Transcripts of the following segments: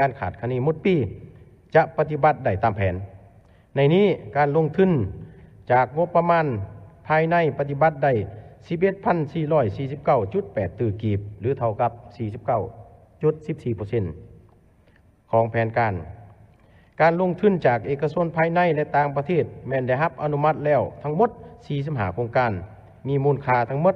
การขาดคะเนหมดปีจะปฏิบัติได้ตามแผนในนี้การลงทุนจากงบประมาณภายในปฏิบัติได้ 11,449.8 ตื้อกีบหรือเท่ากับ 49.14% ของแผนการลงทุนจากเอกชนภายในและต่างประเทศแม้นได้รับอนุมัติแล้วทั้งหมด45โครงการมีมูลค่าทั้งหมด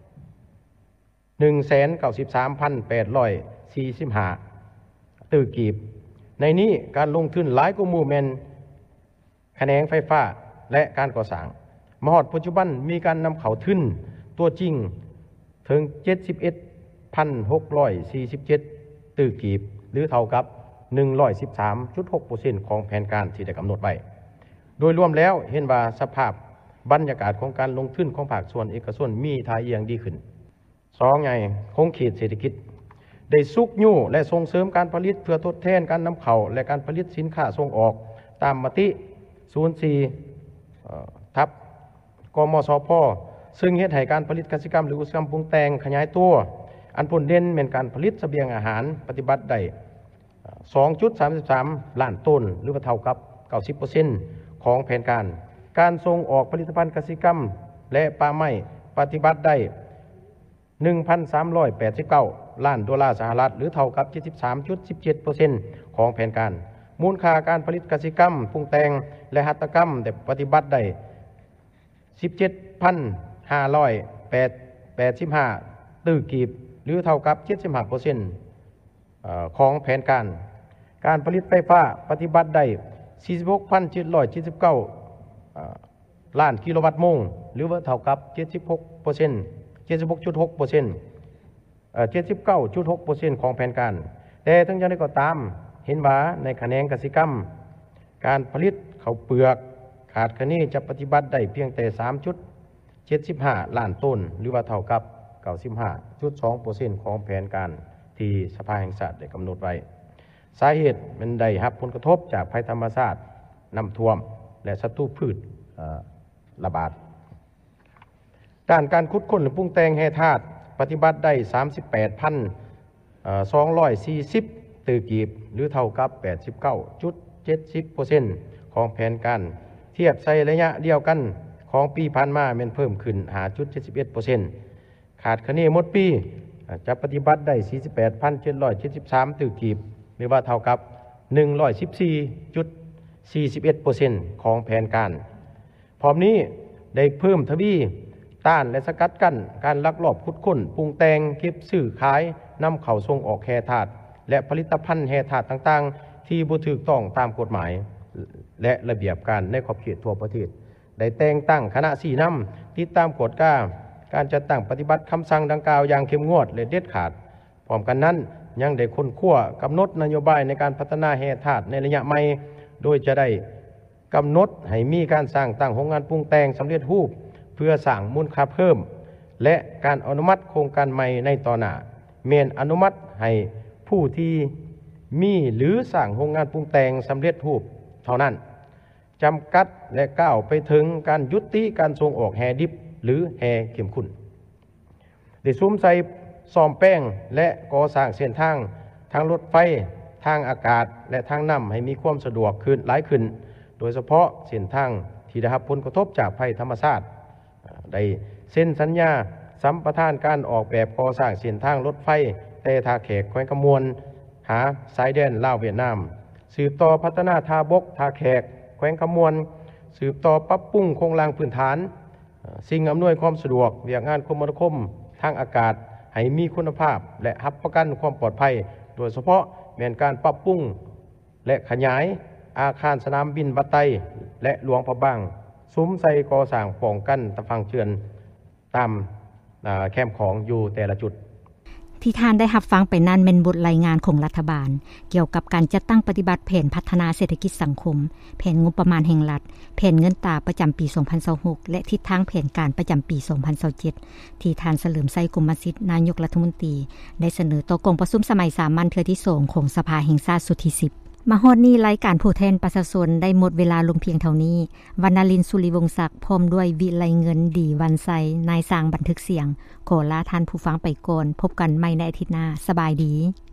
193,845 ตื้อกีบในนี้การลงทุนหลายกว่าหมู่แม่นแขนงไฟฟ้าและการก่อสร้างมาฮอดปัจจุบันมีการนำเข้าทุนตัวจริงถึง 71,647 ตื้อกีบหรือเท่ากับ 113.6% ของแผนการที่ได้กำหนดไว้โดยรวมแล้วเห็นว่าสภาพบรรยากาศของการลงทุนของภาคส่วนเอกชนมีท่าเอียงดีขึ้น2ไงคงเขตเศรษฐกิจได้สุกยู่และส่งเสริมการผลิตเพื่อทดแทนการนำเข้าและการผลิตสินค้าส่งออกตามมติ04ทับกมสพซึ่งเฮ็ดให้การผลิตกสิกรรมหรืออุตสาหกรรมปรุงแต่งขยายตัวอันผลเด่นเป็นการผลิตเสบียงอาหารปฏิบัติได้ 2.33 ล้านต้นหรือว่าเท่ากับ 90% ของแผนการส่งออกผลิตภัณฑ์กสิกรรมและป่าไม้ปฏิบัติได้ 1,389 ล้านดอลลาร์สหรัฐหรือเท่ากับ 73.17% ของแผนการมูลค่าการผลิตกสิกรรมปรุงแต่งและหัตถกรรมแต่ปฏิบัติได้ 17,585 ตื้อกีบหรือเท่ากับ 75% ของแผนการผลิตไฟฟ้าปฏิบัติได้ 46,779 ล้านกิโลวัตต์โมงหรือว่าเท่ากับ 76.6% 79.6% ของแผนการแต่ทั้งอย่างไรก็ตามเห็นว่าในแขนงกสิกรรมการผลิตข้าวเปลือกขาดคะเนจะปฏิบัติได้เพียงแต่ 3.75 ล้านต้นหรือว่าเท่ากับ 95.2% ของแผนการที่สภาแห่งชาติได้กำหนดไว้สาเหตุมันได้รับผลกระทบจากภัยธรรมชาติน้ำท่วมและศัตรูพืชระบาดด้านการขุดค้นหรือปรุงแต่งแร่ธาตุปฏิบัติได้ 38,240 ตื้อกีบหรือเท่ากับ 89.70% ของแผนการเทียบใส่ระยะเดียวกันของปีผ่านมามันเพิ่มขึ้น 5.71% ขาดคะเนหมดปีจะปฏิบัติได้ 48,773 ตื้อกีบหรือว่าเท่ากับ 114.41% ของแผนการพร้อมนี้ได้เพิ่มทวีต้านและสกัดกั้นการลักลอบขุดค้นปรุงแต่งเก็บซื้อขายนำเข้าส่งออกแร่ธาตุและผลิตภัณฑ์แร่ธาตุต่างๆที่บ่ถูกต้องตามกฎหมายและระเบียบการในขอบเขตทั่วประเทศได้แต่งตั้งคณะ4นำติดตามกฎการจัดตั้งปฏิบัติคำสั่งดังกล่าวอย่างเข้มงวดและเด็ดขาดพร้อมกันนั้นยังได้ค้นคว้ากำหนดนโยบายในการพัฒนาแร่ธาตุในระยะใหม่โดยจะได้กำหนดให้มีการสร้างตั้งโรงงานปรุงแต่งสำเร็จรูปเพื่อสร้างมูลค่าเพิ่มและการอนุมัติโครงการใหม่ในต่อหน้าแม้นอนุมัติให้ผู้ที่มีหรือสร้างโรงงานปรุงแต่งสำเร็จรูปเท่านั้นจำกัดและก้าวไปถึงการยุติการส่งออกแฮดิบหรือแฮเข้มข้นได้ซุ้มใส่ซ่อมแป้งและก่อสร้างเส้นทางรถไฟทางอากาศและทางน้ำให้มีความสะดวกขึ้นหลายขึ้นโดยเฉพาะเส้นทางที่ได้รับผลกระทบจากภัยธรรมชาติได้เซ็นสัญญาสัมปทานการออกแบบก่อสร้างเส้นทางรถไฟแต่ท่าแขกแขวงขมวนหาสายแดนลาวเวียดนามสืบต่อพัฒนาท่าบกท่าแขกแขวงขมวนสืบต่อปรับปรุงโครงสร้างพื้นฐานสิ่งอำนวยความสะดวกเรียกงานคมนาคมทางอากาศให้มีคุณภาพและรับประกันความปลอดภัยโดยเฉพาะแม้นการปรับปรุงและขยายอาคารสนามบินบัตไตและหลวงพระบางซุ้มใส่ก่อสร้างป้องกันตะฟังเชือนตามแคมป์ของอยู่แต่ละจุดที่ท่านได้รับฟังไปนั้นเป็นบทรายงานของรัฐบาลเกี่ยวกับการจัดตั้งปฏิบัติแผนพัฒนาเศรษฐกิจสังคมแผนงบประมาณแห่งรัฐแผนเงินตราประจำปี 2026 และทิศทางแผนการประจำปี 2027 ที่ท่านเฉลิมไส้กรมสิทธิ์นายกรัฐมนตรีได้เสนอต่อกองประชุมสมัยสามัญเทื่อที่2ของสภาแห่งชาติสุดที่10มาฮอดนี้รายการผู้แทนประชาชนได้หมดเวลาลงเพียงเท่านี้วรรณลินสุริวงศ์ศักดิ์พร้อมด้วยวิไลเงินดีวันไซนายสร้างบันทึกเสียงขอลาท่านผู้ฟังไปก่อนพบกันใหม่ในอาทิตย์หน้าสบายดี